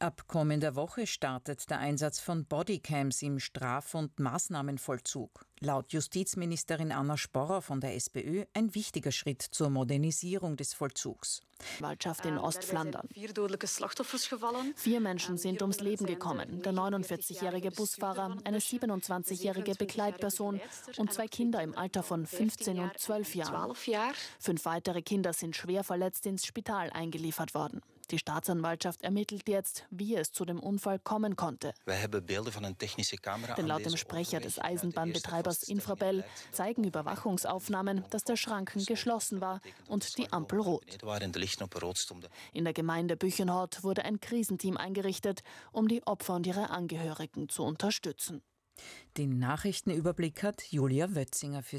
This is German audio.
Ab kommender Woche startet der Einsatz von Bodycams im Straf- und Maßnahmenvollzug. Laut Justizministerin Anna Sporrer von der SPÖ ein wichtiger Schritt zur Modernisierung des Vollzugs. Anwaltschaft in Ostflandern. 4 Menschen sind ums Leben gekommen. Der 49-jährige Busfahrer, eine 27-jährige Begleitperson und 2 Kinder im Alter von 15 und 12 Jahren. 5 weitere Kinder sind schwer verletzt ins Spital eingeliefert worden. Die Staatsanwaltschaft ermittelt jetzt, wie es zu dem Unfall kommen konnte. Denn laut dem Sprecher des Eisenbahnbetreibers Infrabel zeigen Überwachungsaufnahmen, dass der Schranken geschlossen war und die Ampel rot. In der Gemeinde Büchenhort wurde ein Krisenteam eingerichtet, um die Opfer und ihre Angehörigen zu unterstützen. Den Nachrichtenüberblick hat Julia Wötzinger für